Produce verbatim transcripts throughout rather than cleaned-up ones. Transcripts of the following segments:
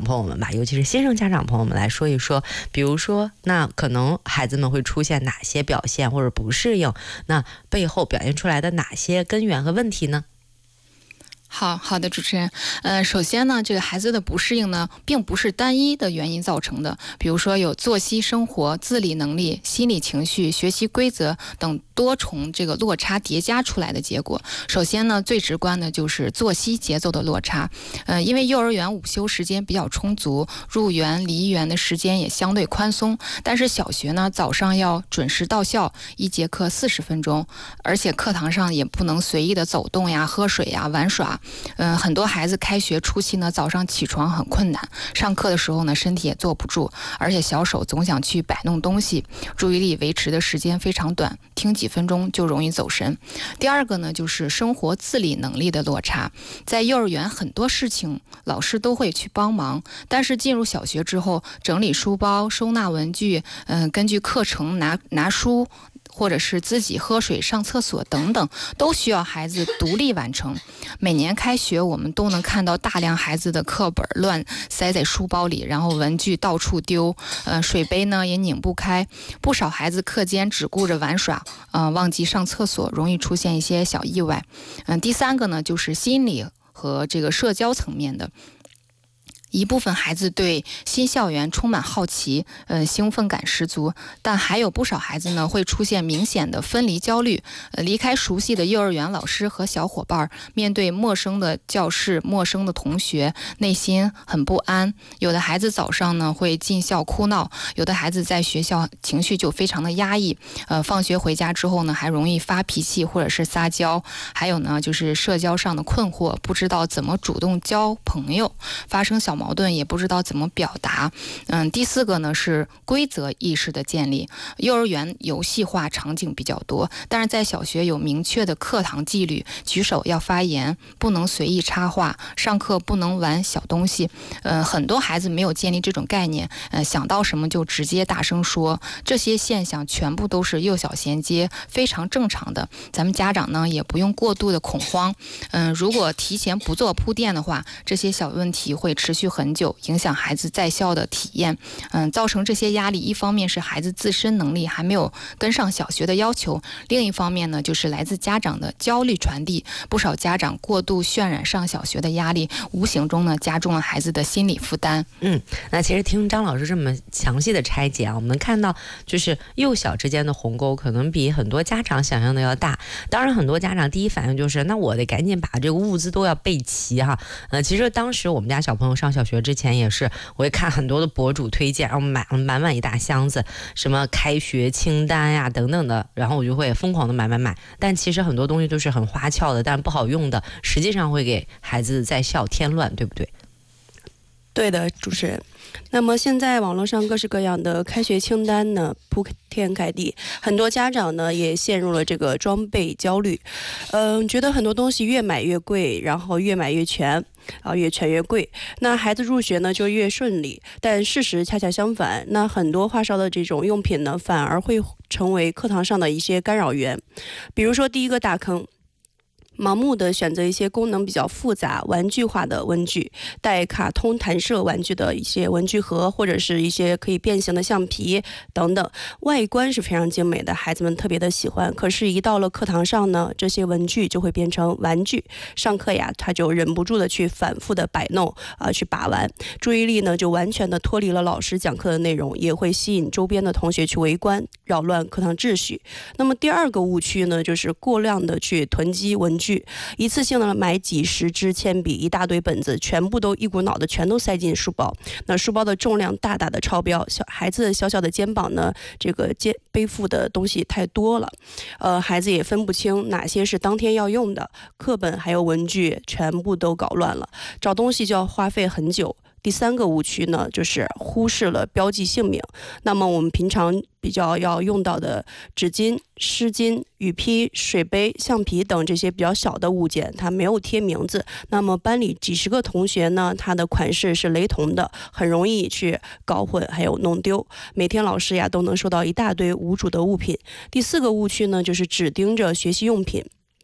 朋友们吧，尤其是新生家长朋友们来说一说，比如说那可能孩子们会出现哪些表现或者不适应，那背后表现出来的哪些根源和问题呢？ 好好的，主持人，呃，首先呢，这个孩子的不适应呢，并不是单一的原因造成的，比如说有作息、生活、自理能力、心理情绪、学习规则等多重这个落差叠加出来的结果。首先呢，最直观的就是作息节奏的落差，呃，因为幼儿园午休时间比较充足，入园离园的时间也相对宽松，但是小学呢，早上要准时到校，一节课四十分钟，而且课堂上也不能随意的走动呀、喝水呀、玩耍。嗯、呃，很多孩子开学初期呢，早上起床很困难，上课的时候呢，身体也坐不住，而且小手总想去摆弄东西，注意力维持的时间非常短，听几分钟就容易走神。第二个呢，就是生活自理能力的落差。在幼儿园很多事情老师都会去帮忙，但是进入小学之后，整理书包、收纳文具，嗯、呃，根据课程拿拿书，或者是自己喝水、上厕所等等，都需要孩子独立完成。每年开学，我们都能看到大量孩子的课本乱塞在书包里，然后文具到处丢，呃，水杯呢也拧不开。不少孩子课间只顾着玩耍，呃，忘记上厕所，容易出现一些小意外。嗯、呃，第三个呢，就是心理和这个社交层面的。一部分孩子对新校园充满好奇，呃，兴奋感十足，但还有不少孩子呢会出现明显的分离焦虑，呃，离开熟悉的幼儿园老师和小伙伴，面对陌生的教室、陌生的同学，内心很不安。有的孩子早上呢会进校哭闹，有的孩子在学校情绪就非常的压抑，呃，放学回家之后呢还容易发脾气或者是撒娇，还有呢就是社交上的困惑，不知道怎么主动交朋友，发生小矛盾也不知道怎么表达。嗯，第四个呢是规则意识的建立。幼儿园游戏化场景比较多，但是在小学有明确的课堂纪律，举手要发言，不能随意插话，上课不能玩小东西。呃，很多孩子没有建立这种概念，呃，想到什么就直接大声说，这些现象全部都是幼小衔接，非常正常的。咱们家长呢也不用过度的恐慌。嗯、呃，如果提前不做铺垫的话，这些小问题会持续很久，影响孩子在校的体验。嗯，造成这些压力，一方面是孩子自身能力还没有跟上小学的要求，另一方面呢，就是来自家长的焦虑传递。不少家长过度渲染上小学的压力，无形中呢加重了孩子的心理负担。 嗯，那其实听张老师这么详细的拆解啊，我们看到就是幼小之间的鸿沟可能比很多家长想象的要大。当然，很多家长第一反应就是，那我得赶紧把这个物资都要备齐哈。呃，其实当时我们家小朋友上小学之前也是，我会看很多的博主推荐，然后买了满满一大箱子，什么开学清单呀等等的，然后我就会疯狂的买买买。但其实很多东西都是很花俏的，但不好用的，实际上会给孩子在校添乱，对不对？ 对的，主持人。那么现在网络上各式各样的开学清单呢铺天盖地，很多家长呢也陷入了这个装备焦虑，嗯、呃，觉得很多东西越买越贵，然后越买越全，啊，越全越贵，那孩子入学呢就越顺利。但事实恰恰相反，那很多花哨的这种用品呢，反而会成为课堂上的一些干扰源。比如说第一个大坑，盲目的选择一些功能比较复杂、玩具化的文具，带卡通弹射玩具的一些文具盒，或者是一些可以变形的橡皮等等，外观是非常精美的，孩子们特别的喜欢。可是，一到了课堂上呢，这些文具就会变成玩具，上课呀，他就忍不住的去反复的摆弄啊、呃，去把玩，注意力呢就完全的脱离了老师讲课的内容，也会吸引周边的同学去围观，扰乱课堂秩序。那么第二个误区呢，就是过量的去囤积文具。一次性的买几十支铅笔，一大堆本子，全部都一股脑的全都塞进书包。那书包的重量大大的超标，小孩子小小的肩膀呢，这个肩背负的东西太多了，呃，孩子也分不清哪些是当天要用的，课本还有文具全部都搞乱了，找东西就要花费很久。第三个误区呢，就是忽视了标记姓名。那么我们平常比较要用到的纸巾、湿巾、雨披、水杯、橡皮等这些比较小的物件，它没有贴名字。那么班里几十个同学呢，它的款式是雷同的，很容易去搞混，还有弄丢。每天老师呀都能收到一大堆无主的物品。第四个误区呢，就是只盯着学习用品，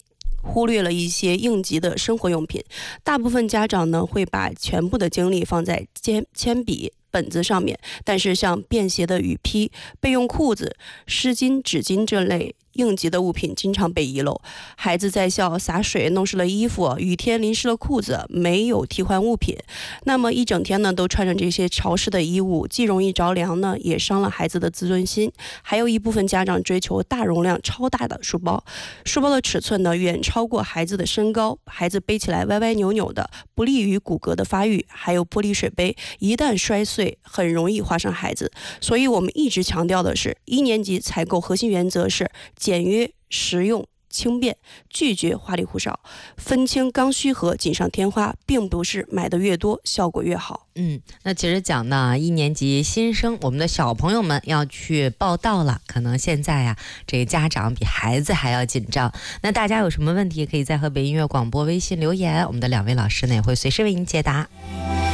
忽略了一些应急的生活用品。大部分家长呢会把全部的精力放在铅铅笔本子上面，但是像便携的雨披、备用裤子、湿巾、纸巾这类应急的物品经常被遗漏。孩子在校洒水弄湿了衣服，雨天淋湿了裤子，没有替换物品，那么一整天呢都穿着这些潮湿的衣物，既容易着凉呢，也伤了孩子的自尊心。还有一部分家长追求大容量超大的书包，书包的尺寸呢远超过孩子的身高，孩子背起来歪歪扭扭的，不利于骨骼的发育。还有玻璃水杯，一旦摔碎很容易划伤孩子。所以我们一直强调的是，一年级采购核心原则是简约、实用、轻便，拒绝花里胡哨，分清刚需和锦上添花，并不是买的越多效果越好。 嗯，那其实讲呢，一年级新生，我们的小朋友们要去报到了，可能现在呀，这个家长比孩子还要紧张。那大家有什么问题，可以在河北音乐广播微信留言，我们的两位老师呢也会随时为您解答。